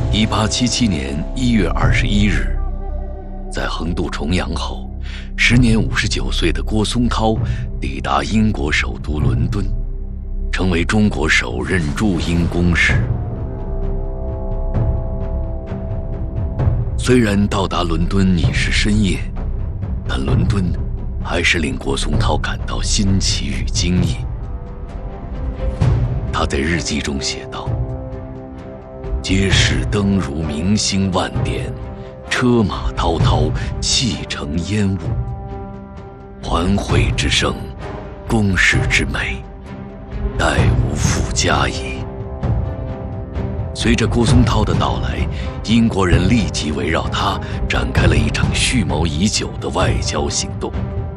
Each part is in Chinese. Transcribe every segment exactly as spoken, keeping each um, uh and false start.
一八七七年一月二十一日，在横渡重洋后，时年五十九岁的郭松涛抵达英国首都伦敦，成为中国首任驻英公使。虽然到达伦敦已是深夜，但伦敦还是令郭松涛感到新奇与惊异。他在日记中写道：街市灯如明星万点，车马滔滔，气成烟雾。环会之盛，宫室之美，殆无复加矣。随着郭松涛的到来，英国人立即围绕他展开了一场蓄谋已久的外交行动。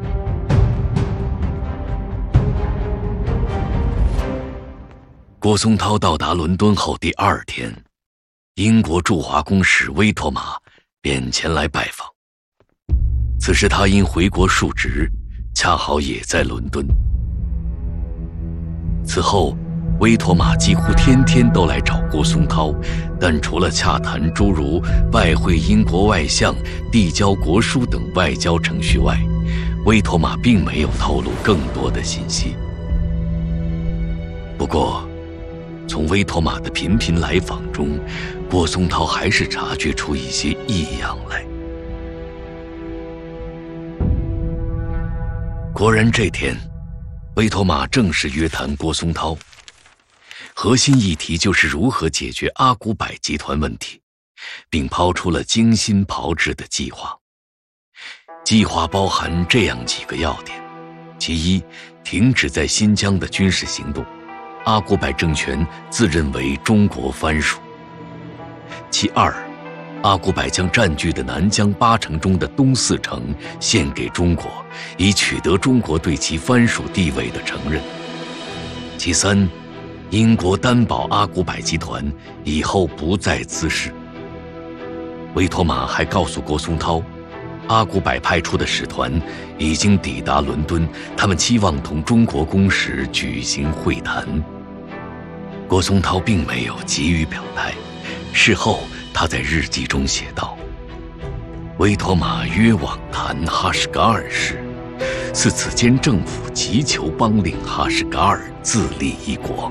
郭松涛到达伦敦后第二天，英国驻华公使威妥玛便前来拜访。此时他因回国述职，恰好也在伦敦。此后威妥玛几乎天天都来找郭松涛，但除了洽谈诸如外会英国外相、递交国书等外交程序外，威妥玛并没有透露更多的信息。不过从威妥玛的频频来访中，郭松涛还是察觉出一些异样来。果然这天，威妥玛正式约谈郭松涛，核心议题就是如何解决阿古柏集团问题，并抛出了精心炮制的计划。计划包含这样几个要点：其一，停止在新疆的军事行动，阿古柏政权自认为中国藩属；其二，阿古柏将占据的南疆八城中的东四城献给中国，以取得中国对其藩属地位的承认；其三，英国担保阿古柏集团以后不再滋事。威妥玛还告诉郭松涛，阿古柏派出的使团已经抵达伦敦，他们期望同中国公使举行会谈。郭松涛并没有急于表态，事后他在日记中写道：威妥玛约往谈哈什噶尔事，似此间政府急求邦令哈什噶尔自立一国，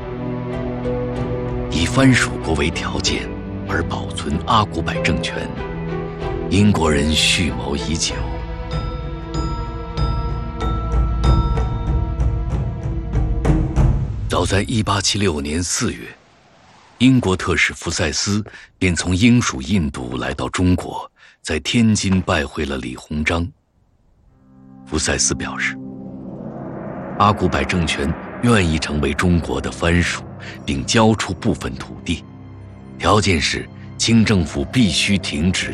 以藩属国为条件而保存阿古柏政权，英国人蓄谋已久。早在一八七六年四月，英国特使福塞斯便从英属印度来到中国，在天津拜会了李鸿章。福塞斯表示，阿古柏政权愿意成为中国的藩属，并交出部分土地，条件是清政府必须停止